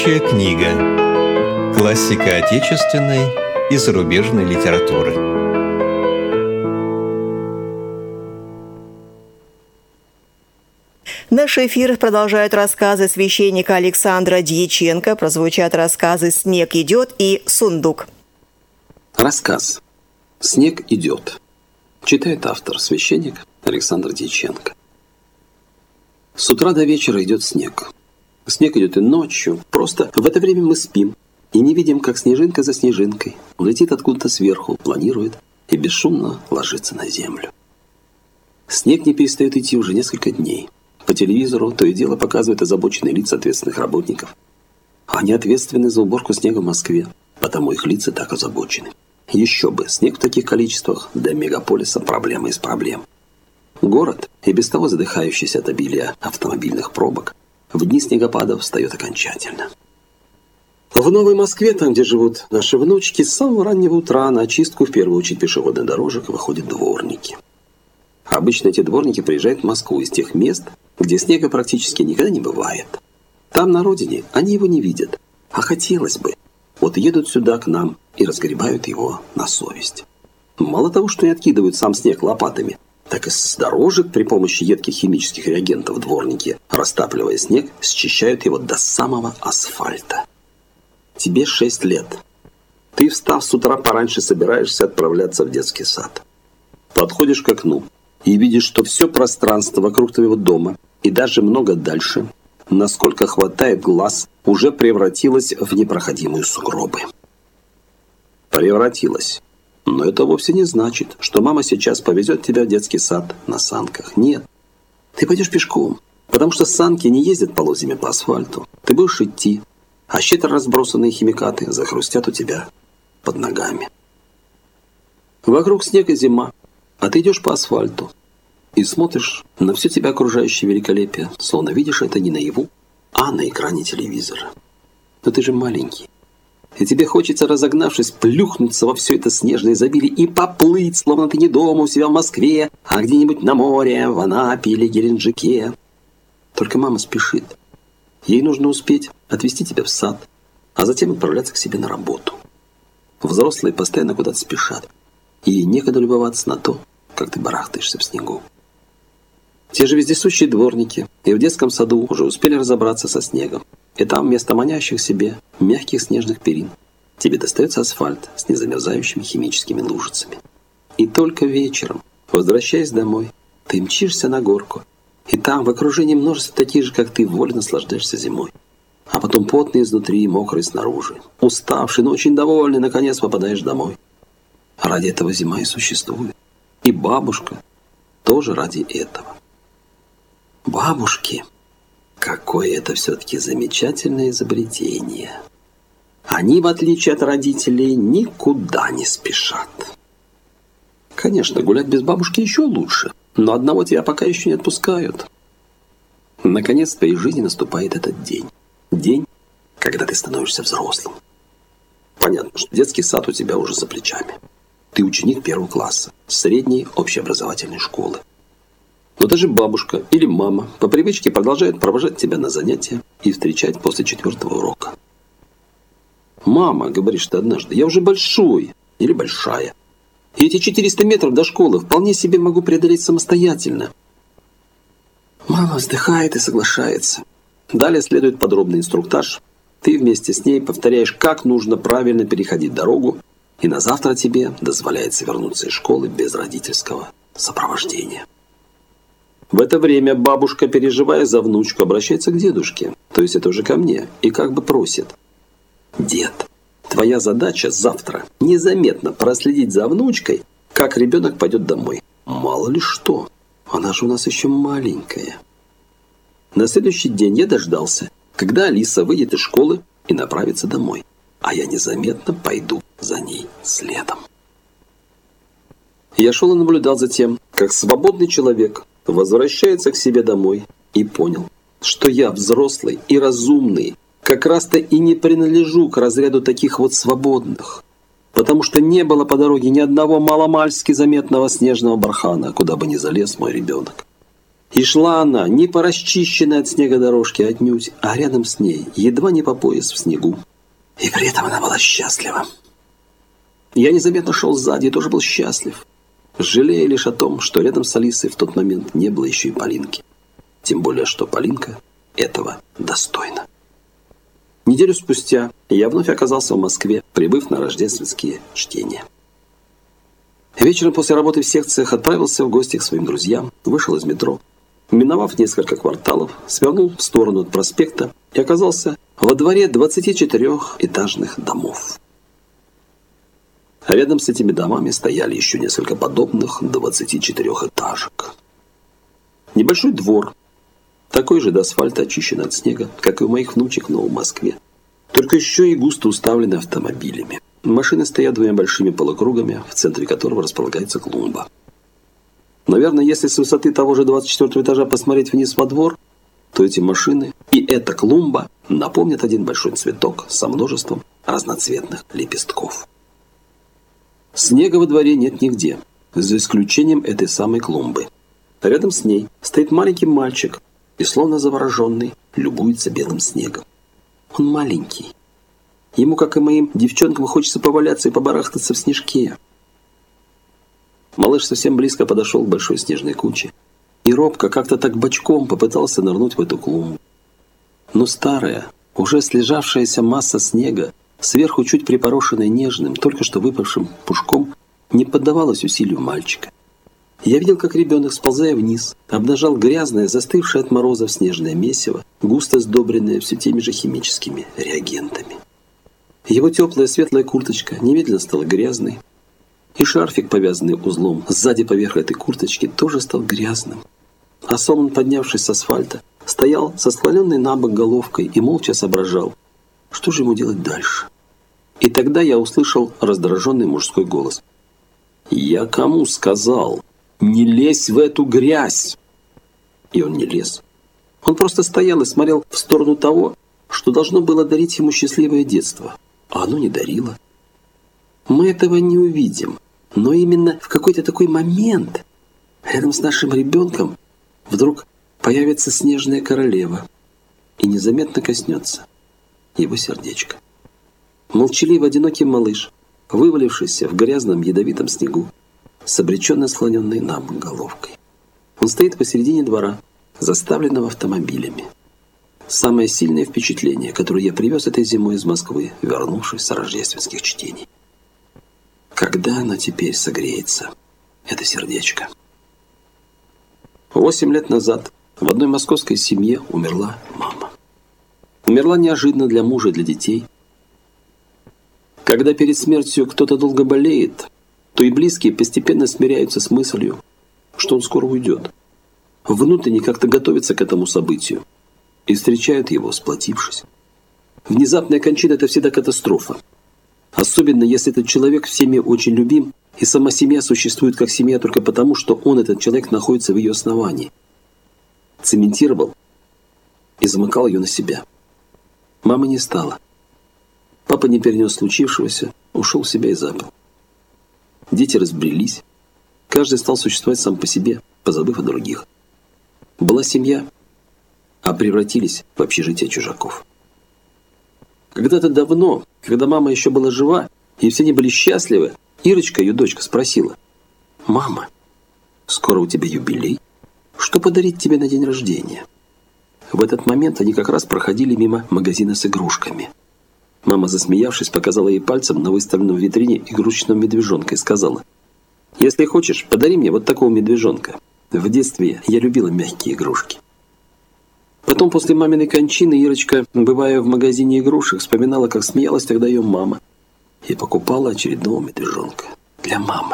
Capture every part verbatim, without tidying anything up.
Книга. Классика отечественной и зарубежной литературы. Наш эфир продолжают рассказы священника Александра Дьяченко. Прозвучат рассказы «Снег идет» и «Сундук». Рассказ «Снег идет». Читает автор, священник Александр Дьяченко. С утра до вечера идет снег. Снег идет и ночью. Просто в это время мы спим и не видим, как снежинка за снежинкой летит откуда-то сверху, планирует и бесшумно ложится на землю. Снег не перестает идти уже несколько дней. По телевизору то и дело показывают озабоченные лица ответственных работников. Они ответственны за уборку снега в Москве, потому их лица так озабочены. Еще бы, снег в таких количествах для мегаполиса проблема из проблем. Город, и без того задыхающийся от обилия автомобильных пробок, в дни снегопадов встает окончательно. В Новой Москве, там, где живут наши внучки, с самого раннего утра на очистку, в первую очередь пешеходных дорожек, выходят дворники. Обычно эти дворники приезжают в Москву из тех мест, где снега практически никогда не бывает. Там, на родине, они его не видят. А хотелось бы. Вот едут сюда к нам и разгребают его на совесть. Мало того, что не откидывают сам снег лопатами, так и с дорожек при помощи едких химических реагентов дворники, растапливая снег, счищают его до самого асфальта. Тебе шесть лет. Ты, встав с утра пораньше, собираешься отправляться в детский сад. Подходишь к окну и видишь, что все пространство вокруг твоего дома и даже много дальше, насколько хватает глаз, уже превратилось в непроходимые сугробы. Превратилось. Но это вовсе не значит, что мама сейчас повезет тебя в детский сад на санках. Нет. Ты пойдешь пешком, потому что санки не ездят полозьями по асфальту. Ты будешь идти, а щедро разбросанные химикаты захрустят у тебя под ногами. Вокруг снег и зима, а ты идешь по асфальту и смотришь на все тебя окружающее великолепие, словно видишь это не наяву, а на экране телевизора. Но ты же маленький. И тебе хочется, разогнавшись, плюхнуться во все это снежное изобилие и поплыть, словно ты не дома у себя в Москве, а где-нибудь на море, в Анапе или Геленджике. Только мама спешит. Ей нужно успеть отвезти тебя в сад, а затем отправляться к себе на работу. Взрослые постоянно куда-то спешат, и ей некогда любоваться на то, как ты барахтаешься в снегу. Те же вездесущие дворники и в детском саду уже успели разобраться со снегом. И там вместо манящих себе мягких снежных перин тебе достается асфальт с незамерзающими химическими лужицами. И только вечером, возвращаясь домой, ты мчишься на горку, и там в окружении множества таких же, как ты, вольно наслаждаешься зимой. А потом потный изнутри и мокрый снаружи. Уставший, но очень довольный, наконец попадаешь домой. Ради этого зима и существует. И бабушка тоже ради этого. Бабушки. Какое это все-таки замечательное изобретение. Они, в отличие от родителей, никуда не спешат. Конечно, гулять без бабушки еще лучше, но одного тебя пока еще не отпускают. Наконец в твоей жизни наступает этот день. День, когда ты становишься взрослым. Понятно, что детский сад у тебя уже за плечами. Ты ученик первого класса, средней общеобразовательной школы. Но даже бабушка или мама по привычке продолжают провожать тебя на занятия и встречать после четвертого урока. «Мама, — говоришь ты однажды, — я уже большой или большая. И эти четыреста метров до школы вполне себе могу преодолеть самостоятельно». Мама вздыхает и соглашается. Далее следует подробный инструктаж. Ты вместе с ней повторяешь, как нужно правильно переходить дорогу, и на завтра тебе дозволяется вернуться из школы без родительского сопровождения. В это время бабушка, переживая за внучку, обращается к дедушке, то есть это уже ко мне, и как бы просит: «Дед, твоя задача завтра незаметно проследить за внучкой, как ребенок пойдет домой. Мало ли что, она же у нас еще маленькая». На следующий день я дождался, когда Алиса выйдет из школы и направится домой, а я незаметно пойду за ней следом. Я шел и наблюдал за тем, как свободный человек возвращается к себе домой, и понял, что я взрослый и разумный, как раз-то и не принадлежу к разряду таких вот свободных, потому что не было по дороге ни одного маломальски заметного снежного бархана, куда бы ни залез мой ребенок. И шла она не по расчищенной от снега дорожке отнюдь, а рядом с ней, едва не по пояс в снегу. И при этом она была счастлива. Я незаметно шел сзади и тоже был счастлив, жалея лишь о том, что рядом с Алисой в тот момент не было еще и Полинки. Тем более, что Полинка этого достойна. Неделю спустя я вновь оказался в Москве, прибыв на рождественские чтения. Вечером после работы в секциях отправился в гости к своим друзьям, вышел из метро. Миновав несколько кварталов, свернул в сторону от проспекта и оказался во дворе двадцати четырехэтажных домов. А рядом с этими домами стояли еще несколько подобных двадцати четырехэтажек. Небольшой двор, такой же до асфальта очищенный от снега, как и у моих внучек в Новой Москве, только еще и густо уставлены автомобилями. Машины стоят двумя большими полукругами, в центре которого располагается клумба. Наверное, если с высоты того же двадцать четвёртого этажа посмотреть вниз во двор, то эти машины и эта клумба напомнят один большой цветок со множеством разноцветных лепестков. Снега во дворе нет нигде, за исключением этой самой клумбы. Рядом с ней стоит маленький мальчик и, словно завороженный, любуется белым снегом. Он маленький. Ему, как и моим девчонкам, хочется поваляться и побарахтаться в снежке. Малыш совсем близко подошел к большой снежной куче и робко, как-то так бочком попытался нырнуть в эту клумбу. Но старая, уже слежавшаяся масса снега, сверху чуть припорошенная нежным, только что выпавшим пушком, не поддавалась усилию мальчика. Я видел, как ребенок, сползая вниз, обнажал грязное, застывшее от морозов снежное месиво, густо сдобренное все теми же химическими реагентами. Его теплая светлая курточка немедленно стала грязной, и шарфик, повязанный узлом сзади поверх этой курточки, тоже стал грязным. А сам он, поднявшись с асфальта, стоял со склоненной на бок головкой и молча соображал, что же ему делать дальше. И тогда я услышал раздраженный мужской голос. «Я кому сказал? Не лезь в эту грязь!» И он не лез. Он просто стоял и смотрел в сторону того, что должно было дарить ему счастливое детство, а оно не дарило. Мы этого не увидим, но именно в какой-то такой момент рядом с нашим ребенком вдруг появится снежная королева и незаметно коснется его сердечко. Молчаливый одинокий малыш, вывалившийся в грязном ядовитом снегу, с обреченно склоненной на бок головкой. Он стоит посередине двора, заставленного автомобилями. Самое сильное впечатление, которое я привез этой зимой из Москвы, вернувшись с рождественских чтений. Когда оно теперь согреется, это сердечко? Восемь лет назад в одной московской семье умерла мама. Умерла неожиданно для мужа и для детей. Когда перед смертью кто-то долго болеет, то и близкие постепенно смиряются с мыслью, что он скоро уйдет. Внутренне как-то готовятся к этому событию и встречают его, сплотившись. Внезапная кончина – это всегда катастрофа. Особенно, если этот человек в семье очень любим, и сама семья существует как семья только потому, что он, этот человек, находится в ее основании. Цементировал и замыкал ее на себя. Мамы не стало. Папа не перенес случившегося, ушел в себя и запил. Дети разбрелись. Каждый стал существовать сам по себе, позабыв о других. Была семья, а превратились в общежитие чужаков. Когда-то давно, когда мама еще была жива, и все они были счастливы, Ирочка, ее дочка, спросила: «Мама, скоро у тебя юбилей? Что подарить тебе на день рождения?» В этот момент они как раз проходили мимо магазина с игрушками. Мама, засмеявшись, показала ей пальцем на выставленном в витрине игрушечного медвежонка и сказала: «Если хочешь, подари мне вот такого медвежонка. В детстве я любила мягкие игрушки». Потом, после маминой кончины, Ирочка, бывая в магазине игрушек, вспоминала, как смеялась тогда ее мама, и покупала очередного медвежонка для мамы.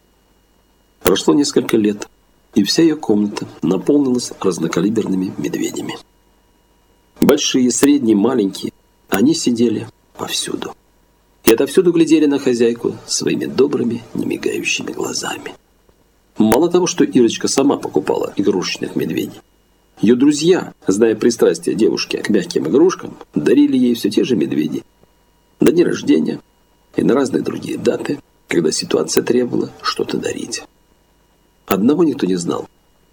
Прошло несколько лет, и вся ее комната наполнилась разнокалиберными медведями. Большие, средние, маленькие, они сидели повсюду. И отовсюду глядели на хозяйку своими добрыми, немигающими глазами. Мало того, что Ирочка сама покупала игрушечных медведей, ее друзья, зная пристрастие девушки к мягким игрушкам, дарили ей все те же медведи на дни рождения и на разные другие даты, когда ситуация требовала что-то дарить. Одного никто не знал.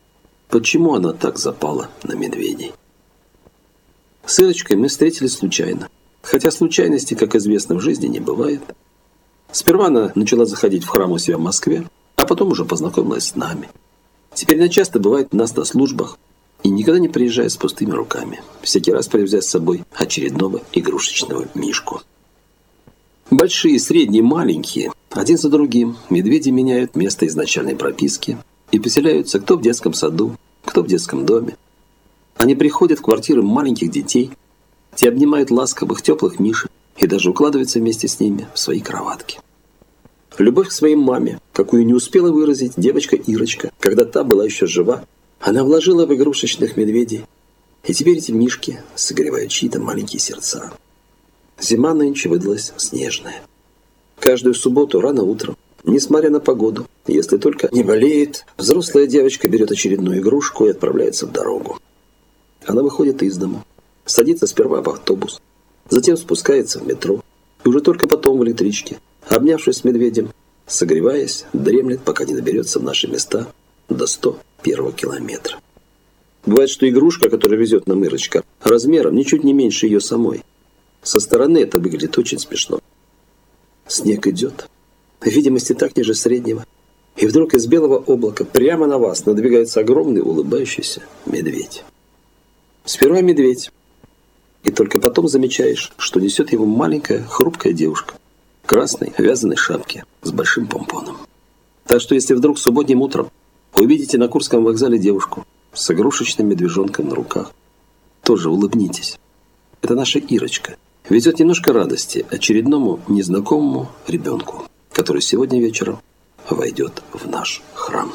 почему она так запала на медведей. С Ирочкой мы встретились случайно. Хотя случайностей, как известно, в жизни не бывает. Сперва она начала заходить в храм у себя в Москве, а потом уже познакомилась с нами. Теперь она часто бывает у нас на службах и никогда не приезжает с пустыми руками. Всякий раз привезя с собой очередного игрушечного мишку. Большие, средние, маленькие, один за другим, медведи меняют место изначальной прописки и поселяются кто в детском саду, кто в детском доме. Они приходят в квартиры маленьких детей, те обнимают ласковых, теплых мишек и даже укладываются вместе с ними в свои кроватки. Любовь к своей маме, какую не успела выразить девочка Ирочка, когда та была еще жива, она вложила в игрушечных медведей. И теперь эти мишки согревают чьи-то маленькие сердца. Зима нынче выдалась снежная. Каждую субботу рано утром, несмотря на погоду, если только не болеет, взрослая девочка берет очередную игрушку и отправляется в дорогу. Она выходит из дому, садится сперва в автобус, затем спускается в метро, и уже только потом в электричке, обнявшись с медведем, согреваясь, дремлет, пока не доберется в наши места до сто первого километра. Бывает, что игрушка, которую везет нам Ирочка, размером ничуть не меньше ее самой. Со стороны это выглядит очень смешно. Снег идет, в видимости так ниже среднего, и вдруг из белого облака прямо на вас надвигается огромный улыбающийся медведь. Сперва медведь, и только потом замечаешь, что несет его маленькая хрупкая девушка в красной вязаной шапке с большим помпоном. Так что если вдруг субботним утром вы увидите на Курском вокзале девушку с игрушечным медвежонком на руках, тоже улыбнитесь. Это наша Ирочка везет немножко радости очередному незнакомому ребенку, который сегодня вечером войдет в наш храм.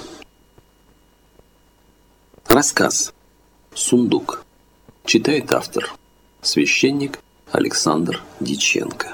Рассказ «Сундук». Читает автор, священник Александр Дьяченко.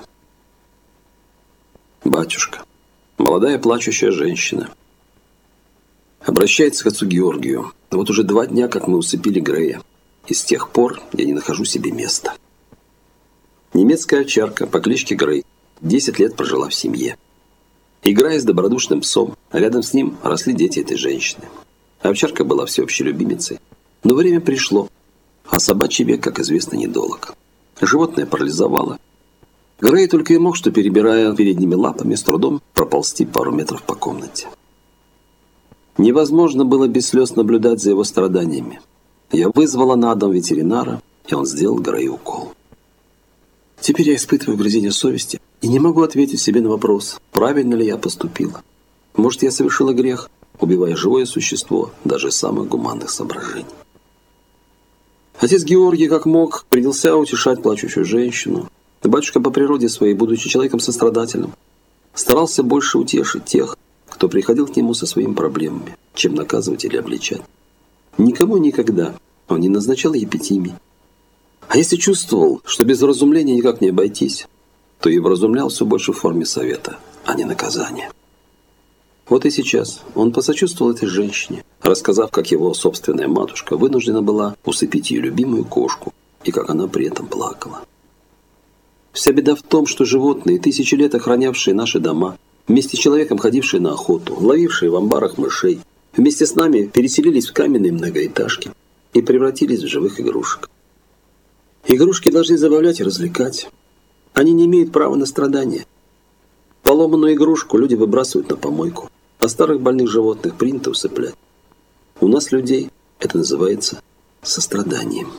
Батюшка, молодая плачущая женщина, обращается к отцу Георгию. Вот уже два дня, как мы усыпили Грея, и с тех пор я не нахожу себе места. Немецкая овчарка по кличке Грей десять лет прожила в семье. Играя с добродушным псом, рядом с ним росли дети этой женщины. Овчарка была всеобщей любимицей, но время пришло, а собачий век, как известно, недолг. Животное парализовало. Грей только и мог, что, перебирая передними лапами, с трудом проползти пару метров по комнате. Невозможно было без слез наблюдать за его страданиями. Я вызвала на дом ветеринара, и он сделал Грею укол. Теперь я испытываю угрызение совести и не могу ответить себе на вопрос, правильно ли я поступила. Может, я совершила грех, убивая живое существо даже из самых гуманных соображений. Отец Георгий, как мог, принялся утешать плачущую женщину. Батюшка по природе своей, будучи человеком сострадательным, старался больше утешить тех, кто приходил к нему со своими проблемами, чем наказывать или обличать. Никому никогда он не назначал епитимий. А если чувствовал, что без вразумления никак не обойтись, то и вразумлял все больше в форме совета, а не наказания. Вот и сейчас он посочувствовал этой женщине, рассказав, как его собственная матушка вынуждена была усыпить ее любимую кошку, и как она при этом плакала. Вся беда в том, что животные, тысячи лет охранявшие наши дома, вместе с человеком ходившие на охоту, ловившие в амбарах мышей, вместе с нами переселились в каменные многоэтажки и превратились в живых игрушек. Игрушки должны забавлять и развлекать. Они не имеют права на страдания. Поломанную игрушку люди выбрасывают на помойку, а старых больных животных принято усыплять. У нас, людей, это называется состраданием.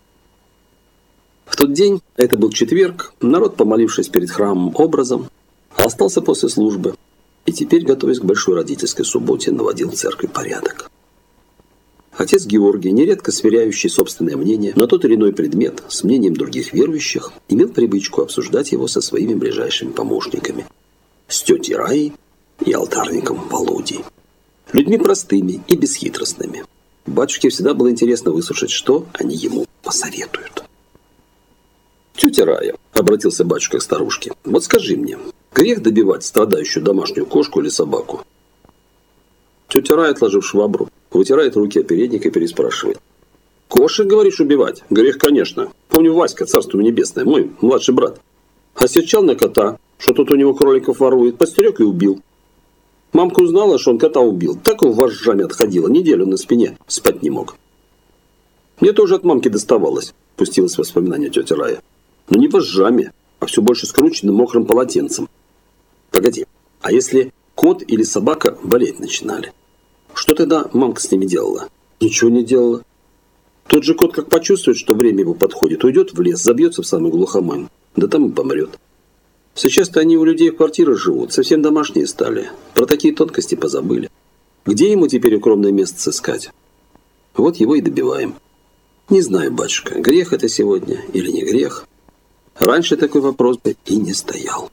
В тот день, это был четверг, народ, помолившись перед храмом образом, остался после службы и теперь, готовясь к большой родительской субботе, наводил в церкви порядок. Отец Георгий, нередко сверяющий собственное мнение на тот или иной предмет с мнением других верующих, имел привычку обсуждать его со своими ближайшими помощниками, с тетей Раей и алтарником Володей. Людьми простыми и бесхитростными. Батюшке всегда было интересно выслушать, что они ему посоветуют. «Тетя Рая», — обратился батюшка к старушке, — «вот скажи мне, грех добивать страдающую домашнюю кошку или собаку?» Тетя Рая, отложив швабру, вытирает руки о передник и переспрашивает. «Кошек, говоришь, убивать? Грех, конечно. Помню, Васька, царство небесное, мой младший брат, осерчал на кота, что тот у него кроликов ворует, подстерег и убил. Мамка узнала, что он кота убил. Так его вожжами отходила. Неделю на спине спать не мог. Мне тоже от мамки доставалось, пустилась в воспоминания тетя Рая. Но не вожжами, а все больше скрученным мокрым полотенцем. Погоди, а если кот или собака болеть начинали? Что тогда мамка с ними делала? Ничего не делала. Тот же кот, как почувствует, что время его подходит, уйдет в лес, забьется в самый глухомань, да там и помрет. Сейчас-то они у людей в квартирах живут, совсем домашние стали. Про такие тонкости позабыли. Где ему теперь укромное место сыскать? Вот его и добиваем. Не знаю, батюшка, грех это сегодня или не грех. Раньше такой вопрос бы и не стоял.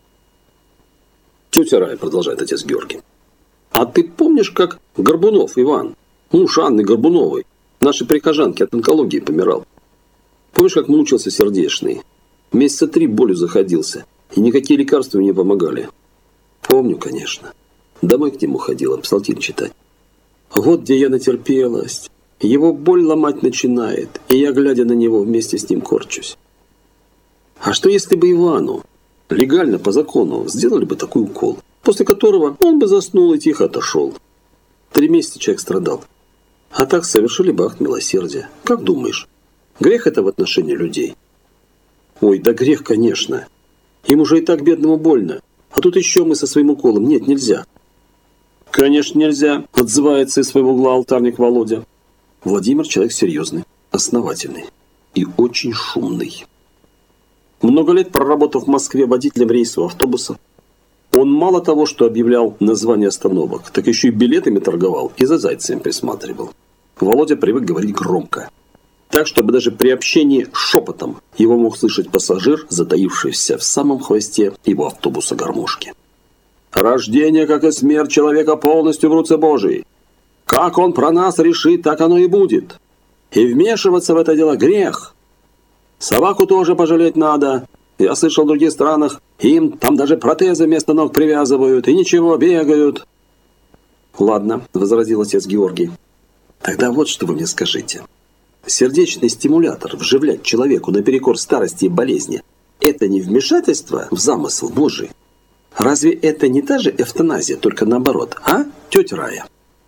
Тетя Рая, продолжает отец Георгий. А ты помнишь, как Горбунов Иван, муж Анны Горбуновой, нашей прихожанки, от онкологии помирал? Помнишь, как мучился сердечный? Месяца три болью заходился, и никакие лекарства мне не помогали. Помню, конечно. Домой к нему ходила, псалтирь читать. Вот где я натерпелась. Его боль ломать начинает, и я, глядя на него, вместе с ним корчусь. А что если бы Ивану, легально, по закону, сделали бы такой укол, после которого он бы заснул и тихо отошел? Три месяца человек страдал. А так совершили бы акт милосердия. Как думаешь, грех это в отношении людей? Ой, да грех, конечно. Им уже и так бедному больно. А тут еще мы со своим уколом. Нет, нельзя. Конечно, нельзя, отзывается из своего угла алтарник Володя. Владимир человек серьезный, основательный и очень шумный. Много лет проработав в Москве водителем рейсового автобуса, он мало того, что объявлял названия остановок, так еще и билетами торговал и за зайцем присматривал. Володя привык говорить громко, так, чтобы даже при общении шепотом его мог слышать пассажир, затаившийся в самом хвосте его автобуса гармошки. «Рождение, как и смерть человека, полностью в руце Божией. Как он про нас решит, так оно и будет. И вмешиваться в это дело грех. Собаку тоже пожалеть надо. Я слышал в других странах, им там даже протезы вместо ног привязывают, и ничего, бегают». «Ладно», — возразил отец Георгий. «Тогда вот что вы мне скажите. Сердечный стимулятор вживлять человеку наперекор старости и болезни – это не вмешательство в замысел Божий? Разве это не та же эвтаназия, только наоборот, а, тетя Рая?»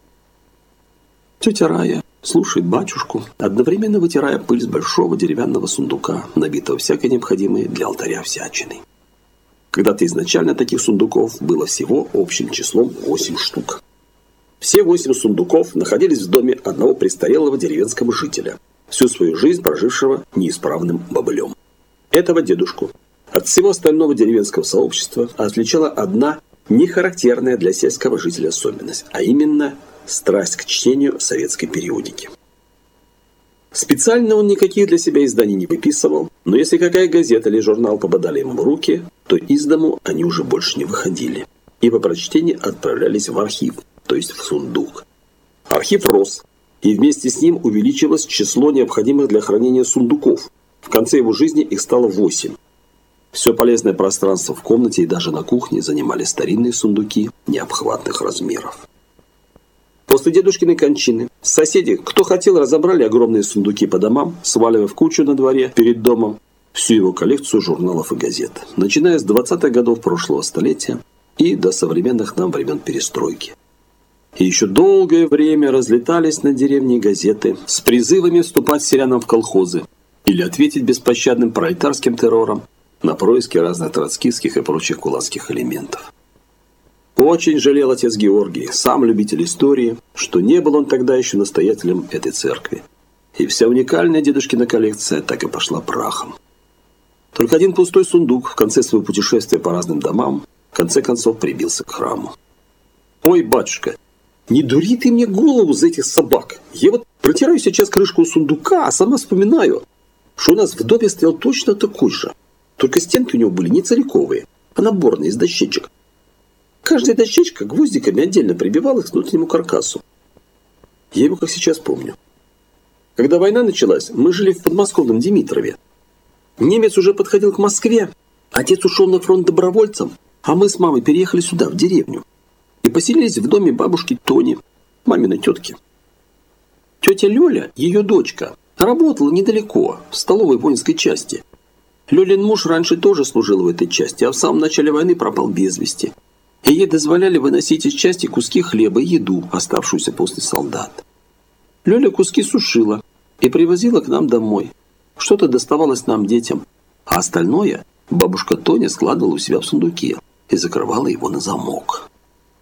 Тетя Рая слушает батюшку, одновременно вытирая пыль с большого деревянного сундука, набитого всякой необходимой для алтаря всячиной. Когда-то изначально таких сундуков было всего общим числом восемь штук. Все восемь сундуков находились в доме одного престарелого деревенского жителя, всю свою жизнь прожившего неисправным бобылем. Этого дедушку от всего остального деревенского сообщества отличала одна нехарактерная для сельского жителя особенность, а именно страсть к чтению советской периодики. Специально он никаких для себя изданий не выписывал, но если какая газета или журнал попадали ему в руки, то из дому они уже больше не выходили и по прочтении отправлялись в архив, то есть в сундук. Архив рос, и вместе с ним увеличилось число необходимых для хранения сундуков. В конце его жизни их стало восемь. Все полезное пространство в комнате и даже на кухне занимали старинные сундуки необхватных размеров. После дедушкиной кончины соседи, кто хотел, разобрали огромные сундуки по домам, сваливая в кучу на дворе перед домом всю его коллекцию журналов и газет, начиная с двадцатых годов прошлого столетия и до современных нам времен перестройки. И еще долгое время разлетались над деревней газеты с призывами вступать селянам в колхозы или ответить беспощадным пролетарским террором на происки разных троцкистских и прочих кулацких элементов. Очень жалел отец Георгий, сам любитель истории, что не был он тогда еще настоятелем этой церкви. И вся уникальная дедушкина коллекция так и пошла прахом. Только один пустой сундук в конце своего путешествия по разным домам в конце концов прибился к храму. «Ой, батюшка, не дури ты мне голову за этих собак. Я вот протираю сейчас крышку сундука, а сама вспоминаю, что у нас в доме стоял точно такой же. Только стенки у него были не целиковые, а наборные из дощечек. Каждая дощечка гвоздиками отдельно прибивалась к внутреннему каркасу. Я его как сейчас помню. Когда война началась, мы жили в подмосковном Димитрове. Немец уже подходил к Москве, отец ушел на фронт добровольцем, а мы с мамой переехали сюда, в деревню. И поселились в доме бабушки Тони, маминой тетки. Тетя Лёля, ее дочка, работала недалеко, в столовой воинской части. Лёлин муж раньше тоже служил в этой части, а в самом начале войны пропал без вести. и ей дозволяли выносить из части куски хлеба и еду, оставшуюся после солдат. Лёля куски сушила и привозила к нам домой. Что-то доставалось нам, детям, а остальное бабушка Тоня складывала у себя в сундуке и закрывала его на замок.